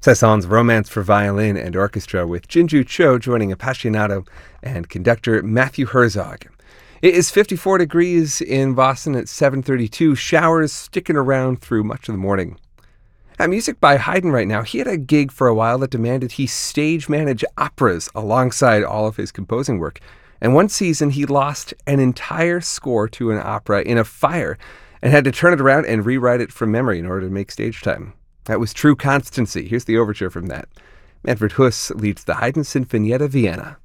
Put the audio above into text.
Cezanne's Romance for Violin and Orchestra, with Jinju Cho joining Appassionato and conductor Matthew Herzog. It is 54 degrees in Boston at 7:32. Showers sticking around through much of the morning. Music by Haydn right now. He had a gig for a while that demanded he stage manage operas alongside all of his composing work. And one season he lost an entire score to an opera in a fire and had to turn it around and rewrite it from memory in order to make stage time. That was true constancy. Here's the overture from that. Manfred Huss leads the Haydn Sinfonietta Vienna.